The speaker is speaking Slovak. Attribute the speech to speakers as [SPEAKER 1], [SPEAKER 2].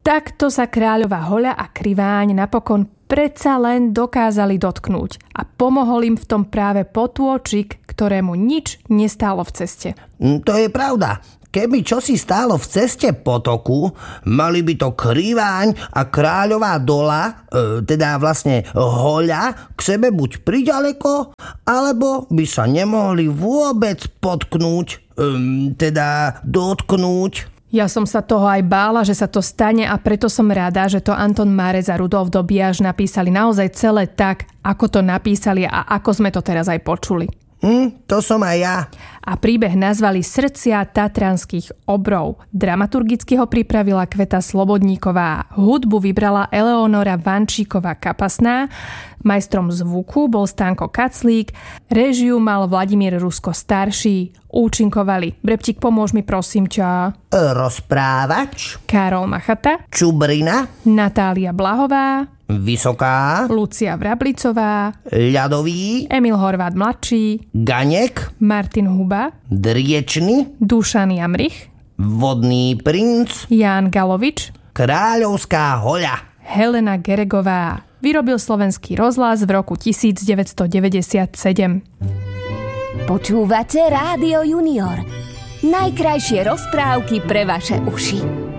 [SPEAKER 1] Takto sa kráľová Hoľa a Kriváň napokon predsa len dokázali dotknúť a pomohol im v tom práve potôčik, ktorému nič nestálo v ceste.
[SPEAKER 2] To je pravda. Keby čosi stálo v ceste potoku, mali by to Kriváň a kráľová Dola, teda vlastne Hoľa, k sebe buď priďaleko, alebo by sa nemohli vôbec potknúť, teda dotknúť.
[SPEAKER 1] Ja som sa toho aj bála, že sa to stane a preto som rada, že to Anton Márez a Rudolf Dobiaš napísali naozaj celé tak, ako to napísali a ako sme to teraz aj počuli.
[SPEAKER 2] To som aj ja.
[SPEAKER 1] A príbeh nazvali Srdcia tatranských obrov. Dramaturgicky ho pripravila Kveta Slobodníková. Hudbu vybrala Eleonora Vančíková-Kapasná. Majstrom zvuku bol Stanko Kaclík. Réžiu mal Vladimír Rusko starší. Účinkovali: Brebčík, pomôž mi prosím ťa.
[SPEAKER 2] Rozprávač.
[SPEAKER 1] Karol Machata.
[SPEAKER 2] Čubrina.
[SPEAKER 1] Natália Blahová.
[SPEAKER 2] Vysoká.
[SPEAKER 1] Lucia Vrablicová.
[SPEAKER 2] Ľadový.
[SPEAKER 1] Emil Horváth mladší.
[SPEAKER 2] Ganek.
[SPEAKER 1] Martin Huba.
[SPEAKER 2] Driečny.
[SPEAKER 1] Dušan Jamrich.
[SPEAKER 2] Vodný princ.
[SPEAKER 1] Ján Galovič.
[SPEAKER 2] Kráľovská Hoľa.
[SPEAKER 1] Helena Geregová. Vyrobil Slovenský rozhlas v roku 1997.
[SPEAKER 3] Počúvate Rádio Junior. Najkrajšie rozprávky pre vaše uši.